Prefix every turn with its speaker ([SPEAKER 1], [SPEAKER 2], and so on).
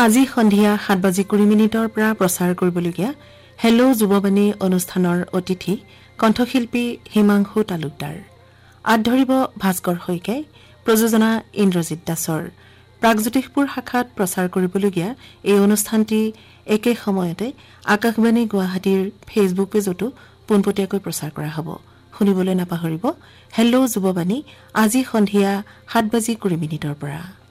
[SPEAKER 1] আজি সন্ধিয়া 7:20 পৰা প্ৰচাৰ কৰিবলগীয়া হেল্ল' যুৱবাণী অনুষ্ঠানৰ অতিথি কণ্ঠশিল্পী হিমাংশু তালুকদাৰ। আধৰিব ভাস্কৰ শইকীয়াই, প্ৰযোজনা ইন্দ্ৰজিৎ দাসৰ। প্ৰাগজ্যোতিষপুৰ শাখাত প্ৰচাৰ কৰিবলগীয়া এই অনুষ্ঠানটি একে সময়তে আকাশবাণী গুৱাহাটীৰ ফেচবুক পেজতো পোনপটীয়াকৈ প্ৰচাৰ কৰা হ'ব। শুনিবলৈ নাপাহৰিব হেল্ল' যুৱবাণী আজি সন্ধিয়া 7:20 পৰা।